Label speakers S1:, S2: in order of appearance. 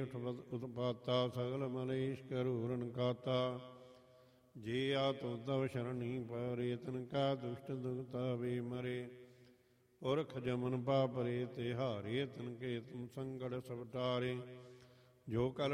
S1: ਉਤਪਾਤਾ ਸਗਲ ਮਲੇਸ਼ ਕਰੂਰਨ ਕਾਤਾ। ਜੇ ਆ ਤੂੰ ਤਵ ਸ਼ਰਣੀ ਪਰੇ ਤਨ ਕਾ ਦੁਸ਼ਟ ਦੁਖਤਾ ਵੇ ਮਰੇ। ਪੁਰਖ ਜਮਨ ਪਾਪਰੇ ਤੇ ਹਾਰੇ ਤਨ ਕੇ ਤੁਮ ਸੰਗੜ ਸਭ ਟਾਰੇ। ਜੋ ਕਲ